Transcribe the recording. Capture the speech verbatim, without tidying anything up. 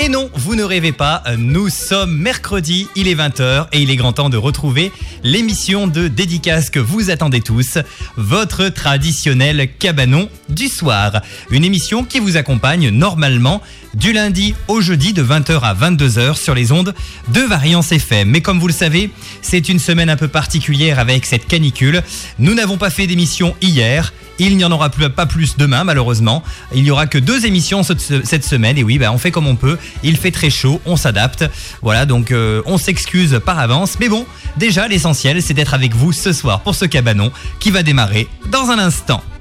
Mais non, vous ne rêvez pas, nous sommes mercredi, il est vingt heures et il est grand temps de retrouver l'émission de dédicace que vous attendez tous, votre traditionnel cabanon du soir. Une émission qui vous accompagne normalement du lundi au jeudi de vingt heures à vingt-deux heures sur les ondes de Variance F M. Mais comme vous le savez, c'est une semaine un peu particulière avec cette canicule. Nous n'avons pas fait d'émission hier. Il n'y en aura plus, pas plus demain, malheureusement. Il n'y aura que deux émissions cette semaine. Et oui, bah, on fait comme on peut. Il fait très chaud, on s'adapte. Voilà, donc euh, on s'excuse par avance. Mais bon, déjà, l'essentiel, c'est d'être avec vous ce soir pour ce cabanon qui va démarrer dans un instant.